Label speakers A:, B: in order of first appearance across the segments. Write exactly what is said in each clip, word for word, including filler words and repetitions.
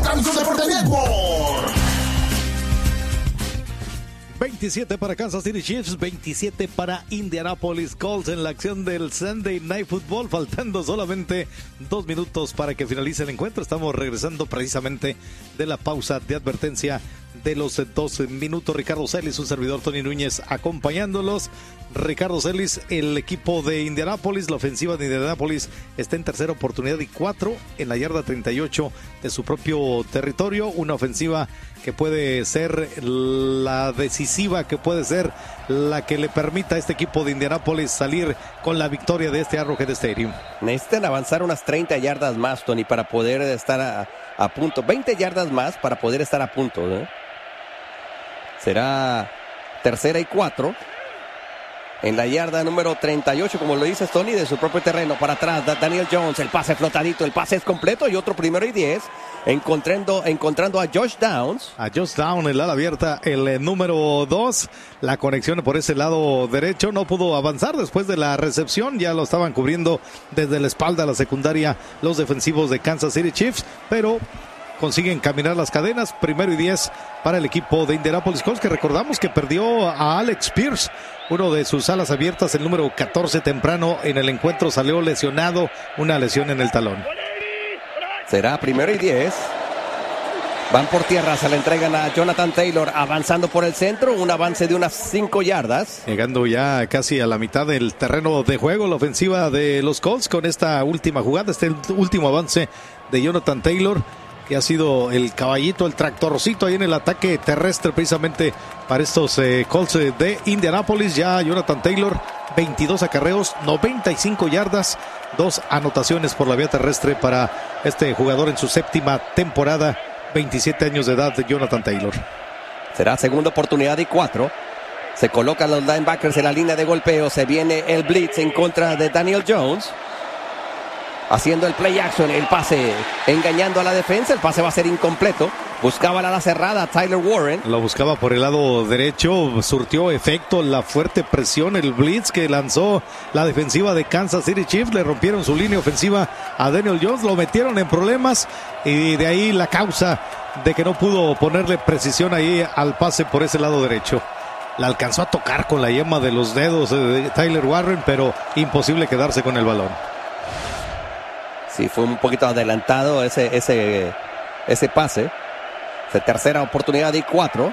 A: Tampico Deporte Network.
B: veintisiete para Kansas City Chiefs, veintisiete para Indianapolis Colts en la acción del Sunday Night Football, faltando solamente dos minutos para que finalice el encuentro. Estamos regresando precisamente de la pausa de advertencia de los dos minutos. Ricardo Celis, un servidor Tony Núñez acompañándolos. Ricardo Celis, el equipo de Indianapolis, la ofensiva de Indianapolis está en tercera oportunidad y cuatro en la yarda treinta y ocho de su propio territorio. Una ofensiva que puede ser la decisiva, que puede ser la que le permita a este equipo de Indianapolis salir con la victoria de este Arrowhead Stadium.
C: Necesitan avanzar unas treinta yardas más, Tony, para poder estar a, a punto. veinte yardas más para poder estar a punto, ¿eh? Será tercera y cuatro. En la yarda número treinta y ocho, como lo dices, Tony, de su propio terreno. Para atrás, Daniel Jones, el pase flotadito, el pase es completo y otro primero y diez. Encontrando, encontrando a Josh Downs.
B: A Josh Downs, el ala abierta, el eh, número dos. La conexión por ese lado derecho no pudo avanzar después de la recepción. Ya lo estaban cubriendo desde la espalda a la secundaria los defensivos de Kansas City Chiefs, pero consiguen caminar las cadenas. Primero y diez para el equipo de Indianapolis Colts, que recordamos que perdió a Alex Pierce, uno de sus alas abiertas, el número catorce, temprano en el encuentro. Salió lesionado, una lesión en el talón.
C: Será primero y diez. Van por tierra, se le entregan a Jonathan Taylor, avanzando por el centro, un avance de unas cinco yardas.
B: Llegando ya casi a la mitad del terreno de juego, la ofensiva de los Colts con esta última jugada, este último avance de Jonathan Taylor, que ha sido el caballito, el tractorcito ahí en el ataque terrestre precisamente para estos eh, Colts de Indianapolis. Ya Jonathan Taylor, veintidós acarreos, noventa y cinco yardas, dos anotaciones por la vía terrestre para este jugador en su séptima temporada, veintisiete años de edad de Jonathan Taylor.
C: Será segunda oportunidad y cuatro. Se colocan los linebackers en la línea de golpeo, se viene el blitz en contra de Daniel Jones. Haciendo el play action, el pase, engañando a la defensa, el pase va a ser incompleto. Buscaba la ala cerrada Tyler Warren.
B: Lo buscaba por el lado derecho, surtió efecto la fuerte presión, el blitz que lanzó la defensiva de Kansas City Chiefs. Le rompieron su línea ofensiva a Daniel Jones, lo metieron en problemas y de ahí la causa de que no pudo ponerle precisión ahí al pase por ese lado derecho. La alcanzó a tocar con la yema de los dedos de Tyler Warren, pero imposible quedarse con el balón.
C: Sí, fue un poquito adelantado ese, ese, ese pase. De tercera oportunidad y cuatro.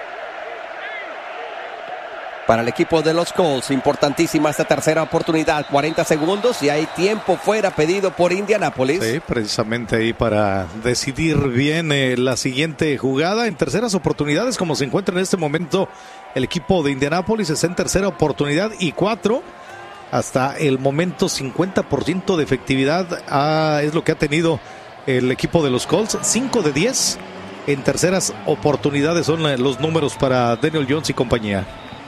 C: Para el equipo de los Colts, importantísima esta tercera oportunidad. cuarenta segundos y hay tiempo fuera pedido por Indianapolis.
B: Sí, precisamente ahí para decidir bien eh, la siguiente jugada. En terceras oportunidades, como se encuentra en este momento el equipo de Indianapolis, está en tercera oportunidad y cuatro. Hasta el momento cincuenta por ciento de efectividad ah, es lo que ha tenido el equipo de los Colts. cinco de diez en terceras oportunidades son los números para Daniel Jones y compañía.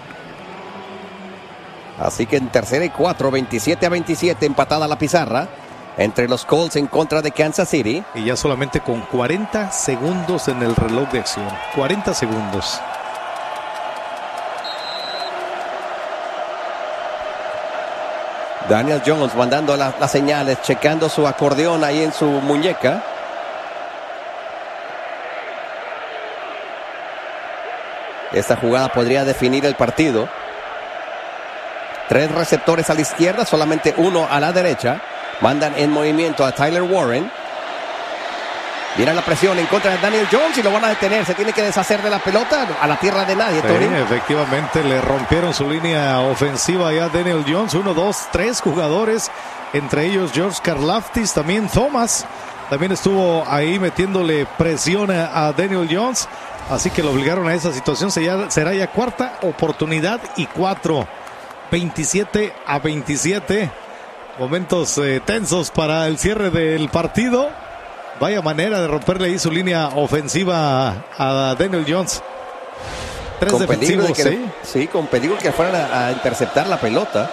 C: Así que en tercera y cuatro, veintisiete a veintisiete, empatada la pizarra entre los Colts en contra de Kansas City.
B: Y ya solamente con cuarenta segundos en el reloj de acción. cuarenta segundos.
C: Daniel Jones mandando la, las señales, checando su acordeón ahí en su muñeca. Esta jugada podría definir el partido. Tres receptores a la izquierda, solamente uno a la derecha. Mandan en movimiento a Tyler Warren. Viene la presión en contra de Daniel Jones y lo van a detener. Se tiene que deshacer de la pelota a la tierra de nadie, Tony.
B: Sí, efectivamente le rompieron su línea ofensiva ya a Daniel Jones. Uno, dos, tres jugadores, entre ellos George Karlaftis, también Thomas. También estuvo ahí metiéndole presión a, a Daniel Jones. Así que lo obligaron a esa situación. Será, será ya cuarta oportunidad y cuatro. veintisiete a veintisiete. Momentos eh, tensos para el cierre del partido. Vaya manera de romperle ahí su línea ofensiva a Daniel Jones. Tres
C: con
B: defensivos,
C: de que,
B: ¿sí?
C: Sí, con peligro que fueran a, a interceptar la pelota.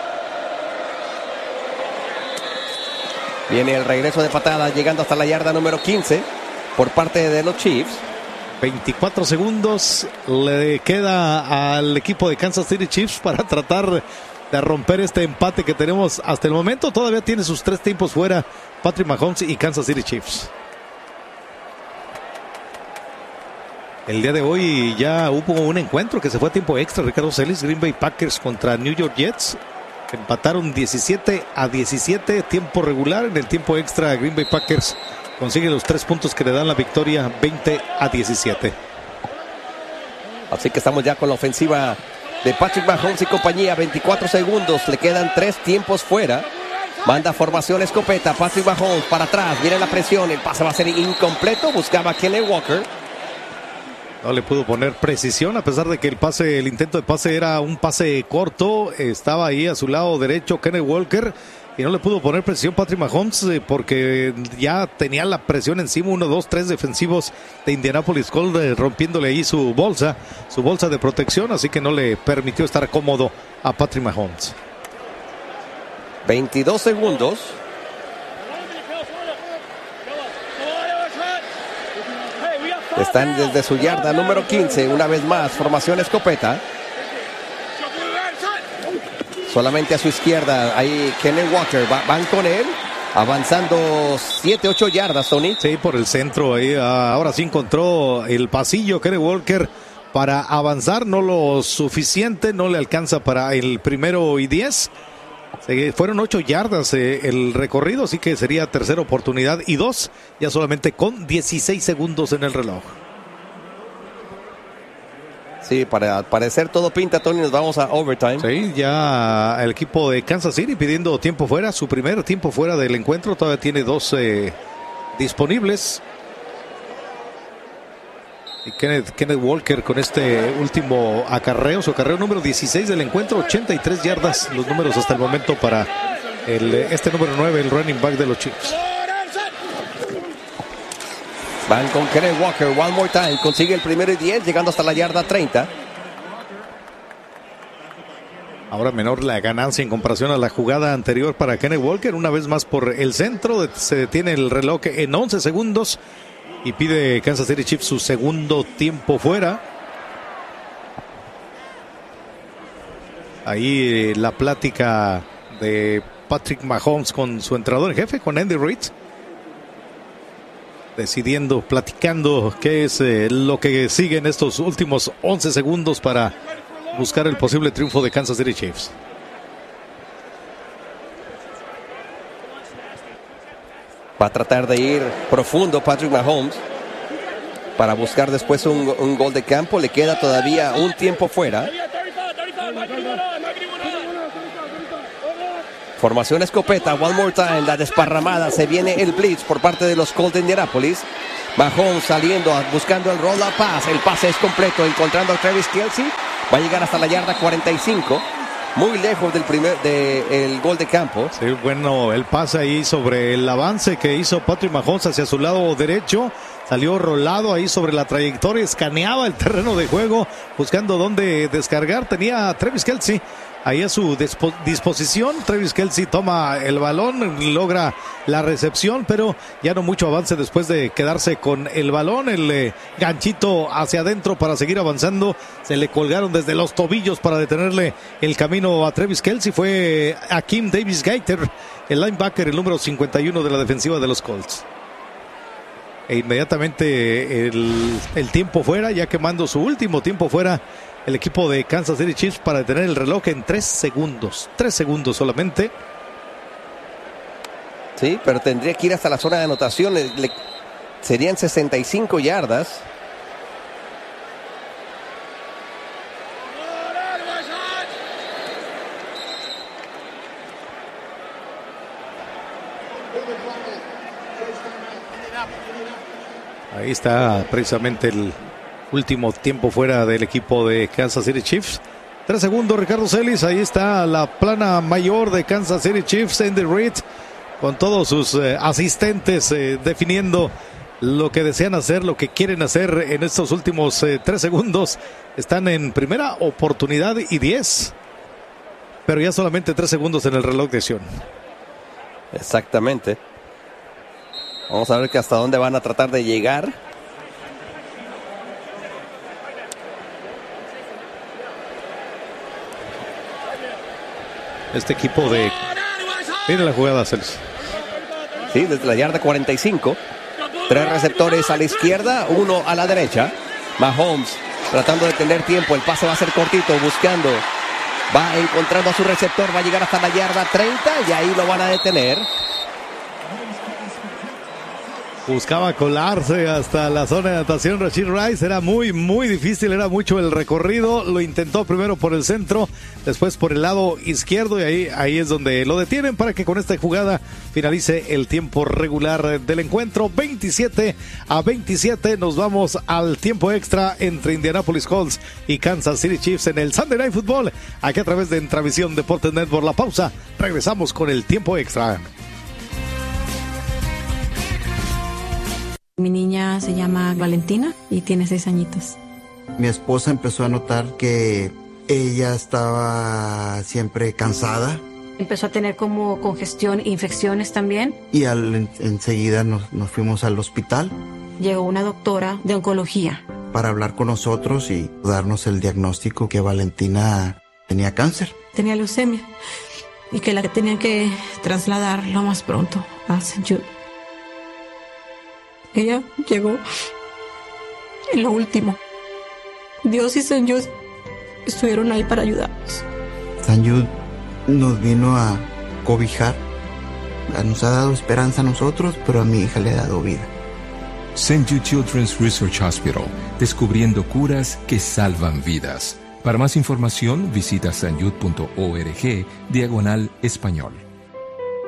C: Viene el regreso de patada, llegando hasta la yarda número quince por parte de los Chiefs.
B: veinticuatro segundos le queda al equipo de Kansas City Chiefs para tratar de romper este empate que tenemos hasta el momento. Todavía tiene sus tres tiempos fuera Patrick Mahomes y Kansas City Chiefs. El día de hoy ya hubo un encuentro que se fue a tiempo extra, Ricardo Celis. Green Bay Packers contra New York Jets. Empataron diecisiete a diecisiete, tiempo regular. En el tiempo extra, Green Bay Packers consigue los tres puntos que le dan la victoria, veinte a diecisiete.
C: Así que estamos ya con la ofensiva de Patrick Mahomes y compañía. veinticuatro segundos, le quedan tres tiempos fuera. Manda formación escopeta, Patrick Mahomes para atrás, viene la presión, el pase va a ser incompleto. Buscaba a Kenneth Walker.
B: No le pudo poner precisión, a pesar de que el pase, el intento de pase era un pase corto. Estaba ahí a su lado derecho Kenneth Walker y no le pudo poner precisión Patrick Mahomes eh, porque ya tenía la presión encima. Uno, dos, tres defensivos de Indianapolis Colts eh, rompiéndole ahí su bolsa, su bolsa de protección, así que no le permitió estar cómodo a Patrick Mahomes.
C: veintidós segundos. Están desde su yarda número quince. Una vez más, formación escopeta. Solamente a su izquierda. Ahí Kenneth Walker. Va, van con él. Avanzando siete, ocho yardas, Tony.
B: Sí, por el centro. Ahí, ahora sí encontró el pasillo Kenneth Walker para avanzar. No lo suficiente. No le alcanza para el primero y diez. Fueron ocho yardas eh, el recorrido, así que sería tercera oportunidad y dos, ya solamente con dieciséis segundos en el reloj.
C: Sí, para parecer todo pinta, Tony, nos vamos a overtime.
B: Sí, ya el equipo de Kansas City pidiendo tiempo fuera, su primer tiempo fuera del encuentro, todavía tiene dos eh, disponibles. Y Kenneth, Kenneth Walker con este último acarreo, su acarreo número dieciséis del encuentro, ochenta y tres yardas, los números hasta el momento para el, este número nueve, el running back de los Chiefs.
C: Van con Kenneth Walker, one more time, consigue el primero y diez, llegando hasta la yarda treinta.
B: Ahora menor la ganancia en comparación a la jugada anterior para Kenneth Walker, una vez más por el centro, se detiene el reloj en once segundos. Y pide Kansas City Chiefs su segundo tiempo fuera. Ahí eh, la plática de Patrick Mahomes con su entrenador en jefe, con Andy Reid. Decidiendo, platicando qué es eh, lo que sigue en estos últimos once segundos para buscar el posible triunfo de Kansas City Chiefs.
C: Va a tratar de ir profundo Patrick Mahomes para buscar después un, un gol de campo. Le queda todavía un tiempo fuera. Formación escopeta, one more time, la desparramada. Se viene el blitz por parte de los Colts de Indianapolis. Mahomes saliendo, buscando el roll-up pass. El pase es completo, encontrando a Travis Kelce. Va a llegar hasta la yarda cuarenta y cinco. Muy lejos del primer del gol de campo.
B: Sí, bueno, el pase ahí sobre el avance que hizo Patrick Mahomes hacia su lado derecho. Salió rolado ahí sobre la trayectoria, escaneaba el terreno de juego, buscando dónde descargar. Tenía a Travis Kelce ahí a su dispo- disposición. Travis Kelce toma el balón, logra la recepción, pero ya no mucho avance después de quedarse con el balón. El eh, ganchito hacia adentro para seguir avanzando. Se le colgaron desde los tobillos para detenerle el camino a Travis Kelce. Fue Akeem Davis-Gaither, el linebacker, el número cincuenta y uno de la defensiva de los Colts. E inmediatamente el, el tiempo fuera, ya quemando su último tiempo fuera el equipo de Kansas City Chiefs para detener el reloj en tres segundos. Tres segundos solamente.
C: Sí, pero tendría que ir hasta la zona de anotación. Le, serían sesenta y cinco yardas.
B: Ahí está precisamente el último tiempo fuera del equipo de Kansas City Chiefs. Tres segundos, Ricardo Celis. Ahí está la plana mayor de Kansas City Chiefs, Andy Reid, con todos sus eh, asistentes eh, definiendo lo que desean hacer, lo que quieren hacer en estos últimos eh, tres segundos. Están en primera oportunidad y diez, pero ya solamente tres segundos en el reloj de acción.
C: Exactamente. Vamos a ver que hasta dónde van a tratar de llegar.
B: Este equipo de... Mira la jugada, Celis.
C: Sí, desde la yarda cuarenta y cinco. Tres receptores a la izquierda, uno a la derecha. Mahomes tratando de tener tiempo. El pase va a ser cortito, buscando. Va encontrando a su receptor. Va a llegar hasta la yarda treinta y ahí lo van a detener.
B: Buscaba colarse hasta la zona de anotación Rashee Rice, era muy muy difícil, era mucho el recorrido, lo intentó primero por el centro, después por el lado izquierdo y ahí, ahí es donde lo detienen para que con esta jugada finalice el tiempo regular del encuentro. Veintisiete a veintisiete, nos vamos al tiempo extra entre Indianapolis Colts y Kansas City Chiefs en el Sunday Night Football, aquí a través de Entravisión Deportes Network. La pausa, regresamos con el tiempo extra.
D: Mi niña se llama Valentina y tiene seis añitos.
E: Mi esposa empezó a notar que ella estaba siempre cansada.
D: Empezó a tener como congestión e infecciones también.
E: Y al, en, enseguida nos, nos fuimos al hospital.
D: Llegó una doctora de oncología
E: para hablar con nosotros y darnos el diagnóstico que Valentina tenía cáncer.
D: Tenía leucemia y que la tenían que trasladar lo más pronto a Saint Jude. Ella llegó en lo último. Dios y Saint Jude estuvieron ahí para ayudarnos.
E: Saint Jude nos vino a cobijar. Nos ha dado esperanza a nosotros, pero a mi hija le ha dado vida.
F: Saint Jude Children's Research Hospital, descubriendo curas que salvan vidas. Para más información, visita sanjude punto org, diagonal español.